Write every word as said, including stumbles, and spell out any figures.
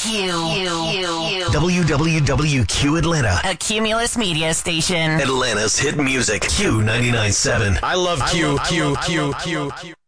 Q. W W W Q Atlanta. A Cumulus media station. Atlanta's hit music. Q ninety-nine point seven. I love Q, Q, Q, Q, Q.